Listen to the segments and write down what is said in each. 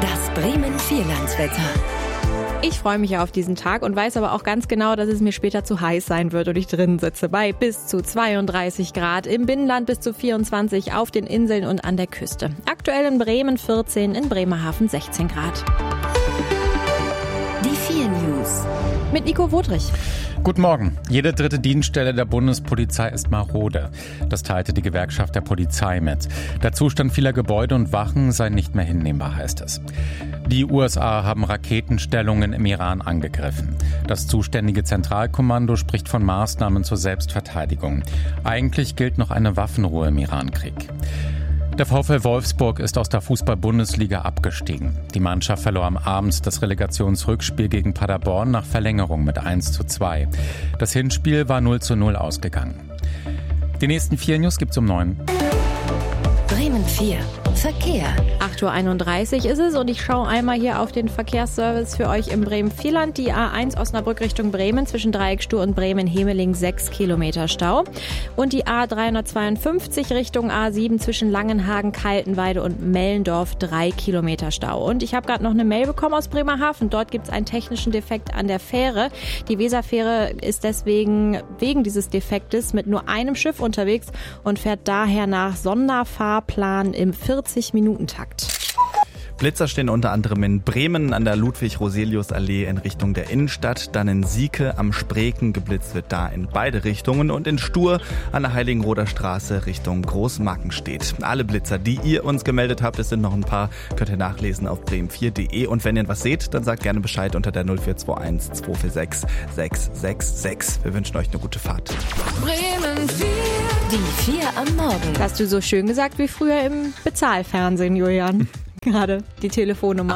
Das Bremen-Vierlandswetter. Ich freue mich auf diesen Tag und weiß aber auch ganz genau, dass es mir später zu heiß sein wird und ich drin sitze bei bis zu 32 Grad, im Binnenland bis zu 24, auf den Inseln und an der Küste. Aktuell in Bremen 14, in Bremerhaven 16 Grad. Die 4 News. Mit Nico Wodrich. Guten Morgen. Jede dritte Dienststelle der Bundespolizei ist marode. Das teilte die Gewerkschaft der Polizei mit. Der Zustand vieler Gebäude und Wachen sei nicht mehr hinnehmbar, heißt es. Die USA haben Raketenstellungen im Iran angegriffen. Das zuständige Zentralkommando spricht von Maßnahmen zur Selbstverteidigung. Eigentlich gilt noch eine Waffenruhe im Irankrieg. Der VfL Wolfsburg ist aus der Fußball-Bundesliga abgestiegen. Die Mannschaft verlor am Abend das Relegationsrückspiel gegen Paderborn nach Verlängerung mit 1:2. Das Hinspiel war 0:0 ausgegangen. Die nächsten 4 News gibt's um 9. Bremen 4. Verkehr. 8:31 Uhr ist es und ich schaue einmal hier auf den Verkehrsservice für euch im Bremen-Vierland. Die A1 Osnabrück Richtung Bremen zwischen Dreieckstuhl und Bremen-Hemeling 6 Kilometer Stau. Und die A352 Richtung A7 zwischen Langenhagen, Kaltenweide und Mellendorf 3 Kilometer Stau. Und ich habe gerade noch eine Mail bekommen aus Bremerhaven. Dort gibt es einen technischen Defekt an der Fähre. Die Weserfähre ist deswegen wegen dieses Defektes mit nur einem Schiff unterwegs und fährt daher nach Sonderfahrplan im 40-Minuten-Takt. Blitzer stehen unter anderem in Bremen an der Ludwig-Roselius-Allee in Richtung der Innenstadt, dann in Sieke am Spreken, geblitzt wird da in beide Richtungen und in Stur an der Heiligenroder Straße Richtung Großmarkenstedt. Alle Blitzer, die ihr uns gemeldet habt, es sind noch ein paar, könnt ihr nachlesen auf bremen4.de und wenn ihr was seht, dann sagt gerne Bescheid unter der 0421 246 666. Wir wünschen euch eine gute Fahrt. Bremen 4. Die 4 am Morgen. Hast du so schön gesagt wie früher im Bezahlfernsehen, Julian? Gerade die Telefonnummer.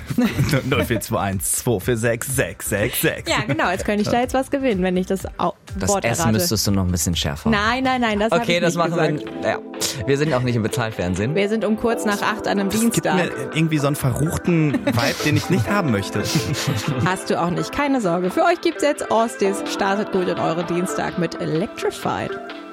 0421 246 666. Ja, genau. Jetzt könnte ich da jetzt was gewinnen, wenn ich das Wort S errate. müsstest du noch ein bisschen schärfer. Nein, das habe ich Okay, das nicht machen gesagt. wir. Ja. Wir sind auch nicht im Bezahlfernsehen. Wir sind um kurz nach 8 an einem Es gibt Dienstag. mir irgendwie so einen verruchten Vibe, den ich nicht haben möchte. Hast du auch nicht. Keine Sorge. Für euch gibt's jetzt Ostis. Startet gut in euren Dienstag mit Electrified.